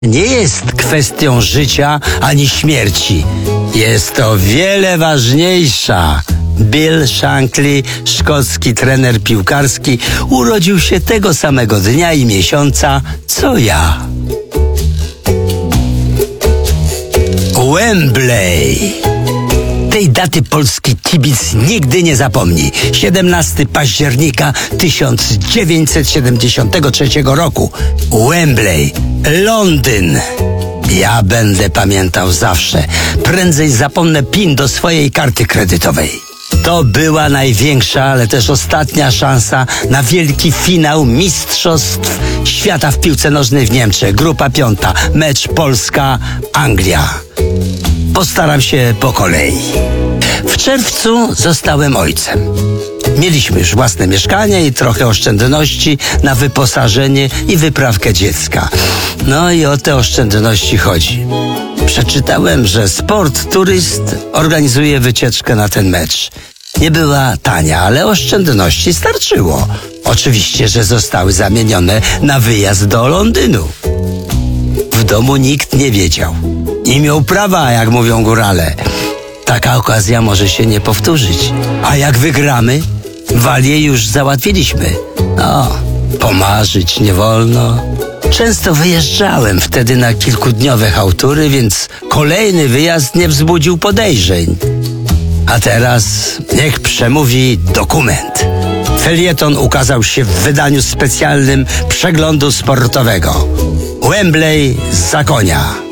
nie jest kwestią życia ani śmierci. Jest o wiele ważniejsza. Bill Shankly, szkocki trener piłkarski, urodził się tego samego dnia i miesiąca, co ja. Wembley. Tej daty polski kibic nigdy nie zapomni. 17 października 1973 roku. Wembley, Londyn. Ja będę pamiętał zawsze. Prędzej zapomnę PIN do swojej karty kredytowej. To była największa, ale też ostatnia szansa na wielki finał Mistrzostw Świata w piłce nożnej w Niemczech. Grupa 5. Mecz Polska-Anglia. Postaram się po kolei. W czerwcu zostałem ojcem. Mieliśmy już własne mieszkanie i trochę oszczędności na wyposażenie i wyprawkę dziecka. No i o te oszczędności chodzi. Przeczytałem, że Sport Turyst organizuje wycieczkę na ten mecz. Nie była tania, ale oszczędności starczyło. Oczywiście, że zostały zamienione na wyjazd do Londynu. W domu nikt nie wiedział. Nie miał prawa, jak mówią górale. Taka okazja może się nie powtórzyć. A jak wygramy? Walię już załatwiliśmy. No, pomarzyć nie wolno. Często wyjeżdżałem wtedy na kilkudniowe chałtury, więc kolejny wyjazd nie wzbudził podejrzeń. A teraz niech przemówi dokument. Felieton ukazał się w wydaniu specjalnym Przeglądu Sportowego. Wembley z Zakonia.